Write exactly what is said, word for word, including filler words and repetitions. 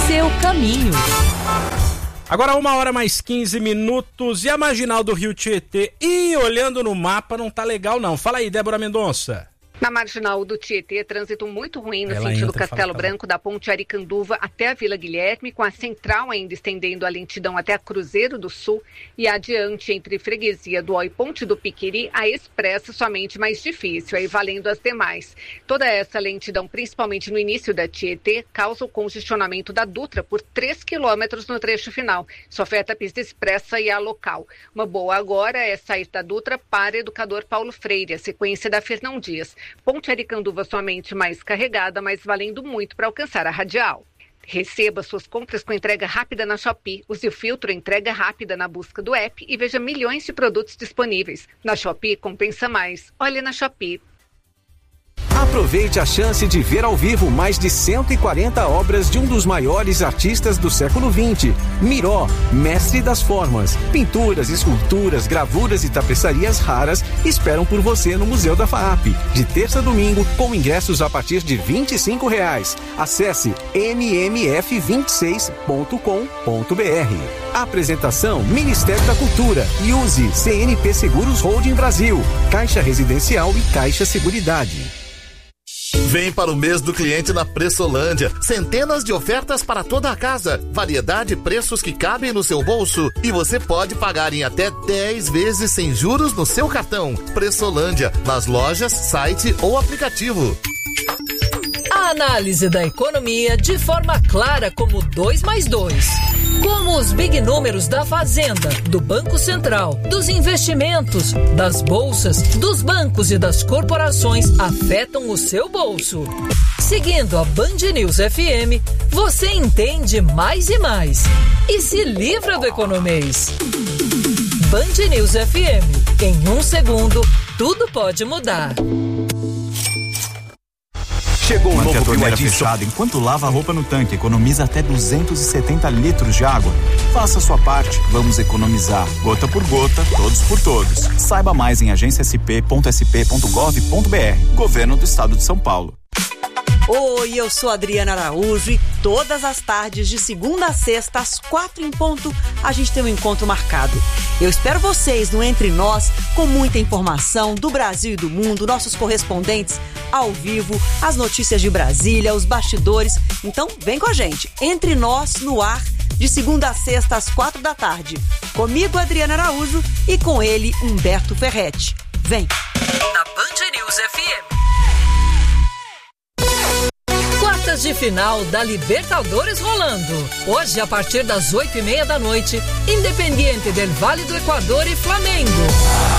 seu caminho. Agora uma hora mais quinze minutos e a marginal do Rio Tietê, e olhando no mapa não tá legal não. Fala aí, Débora Mendonça. Na marginal do Tietê, trânsito muito ruim no Ela sentido entra, Castelo fala, Branco, da Ponte Aricanduva até a Vila Guilherme, com a central ainda estendendo a lentidão até a Cruzeiro do Sul e adiante entre Freguesia do Ó e Ponte do Piquiri, a expressa somente mais difícil, aí valendo as demais. Toda essa lentidão, principalmente no início da Tietê, causa o congestionamento da Dutra por três quilômetros no trecho final. Isso afeta a pista expressa e a local. Uma boa agora é sair da Dutra para Educador Paulo Freire, a sequência da Fernão Dias. Ponte Aricanduva somente mais carregada, mas valendo muito para alcançar a radial. Receba suas compras com entrega rápida na Shopee. Use o filtro entrega rápida na busca do app e veja milhões de produtos disponíveis. Na Shopee, compensa mais. Olhe na Shopee. Aproveite a chance de ver ao vivo mais de cento e quarenta obras de um dos maiores artistas do século vinte, Miró, mestre das formas. Pinturas, esculturas, gravuras e tapeçarias raras esperam por você no Museu da FAAP, de terça a domingo, com ingressos a partir de vinte e cinco reais. Acesse m m f vinte e seis ponto com ponto b r. Apresentação Ministério da Cultura e use C N P Seguros Holding Brasil, Caixa Residencial e Caixa Seguridade. Vem para o mês do cliente na Pressolândia. Centenas de ofertas para toda a casa. Variedade e preços que cabem no seu bolso. E você pode pagar em até dez vezes sem juros no seu cartão. Pressolândia, nas lojas, site ou aplicativo. A análise da economia de forma clara como dois mais dois. Como os big números da Fazenda, do Banco Central, dos investimentos, das bolsas, dos bancos e das corporações afetam o seu bolso. Seguindo a Band News F M, você entende mais e mais. E se livra do economês. Band News F M. Em um segundo, tudo pode mudar. Chegou um Manter novo a torneira Bioedison. fechada enquanto lava a roupa no tanque. Economiza até duzentos e setenta litros de água. Faça a sua parte. Vamos economizar. Gota por gota, todos por todos. Saiba mais em agência s p ponto s p ponto gov ponto b r. Governo do Estado de São Paulo. Oi, eu sou Adriana Araújo e todas as tardes, de segunda a sexta, às quatro em ponto, a gente tem um encontro marcado. Eu espero vocês no Entre Nós, com muita informação do Brasil e do mundo, nossos correspondentes ao vivo, as notícias de Brasília, os bastidores. Então, vem com a gente. Entre Nós, no ar, de segunda a sexta, às quatro da tarde. Comigo, Adriana Araújo, e com ele, Humberto Ferretti. Vem! Na Band News F M. Quartas de final da Libertadores rolando. Hoje, a partir das oito e meia da noite, Independiente del Vale do Equador e Flamengo.